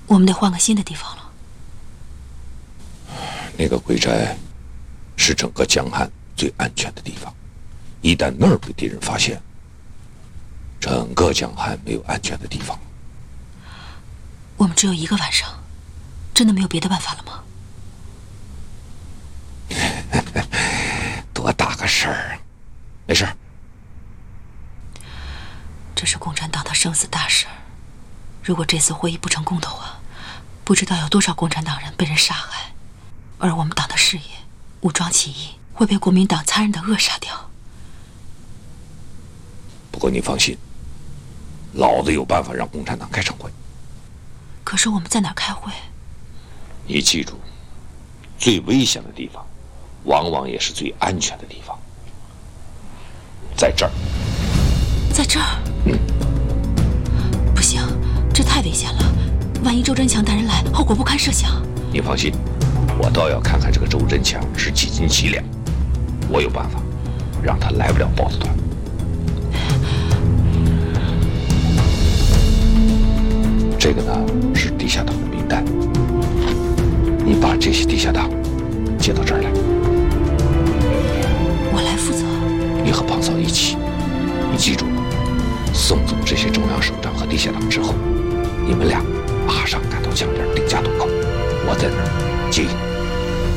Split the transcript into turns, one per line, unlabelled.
我们得换个新的地方了。
那个鬼寨是整个江汉最安全的地方，一旦那儿被敌人发现，整个江汉没有安全的地方。
我们只有一个晚上，真的没有别的办法了吗？
多大个事儿啊！没事。
这是共产党的生死大事儿，如果这次会议不成功的话，不知道有多少共产党人被人杀害，而我们党的事业、武装起义会被国民党残忍地扼杀掉。
不过你放心，老子有办法让共产党开晨会。
可是我们在哪儿开会？
你记住，最危险的地方，往往也是最安全的地方。在这儿。
在这儿？不行，这太危险了，万一周真强带人来，后果不堪设想。
你放心，我倒要看看这个周真强是几斤几两，我有办法让他来不了豹子团。这个呢是地下党的名单，你把这些地下党接到这儿来。
我来负责。
你和胖嫂一起，你记住，送走这些中央首长和地下党之后，你们俩马上赶到江边丁家渡口，我在那儿接应。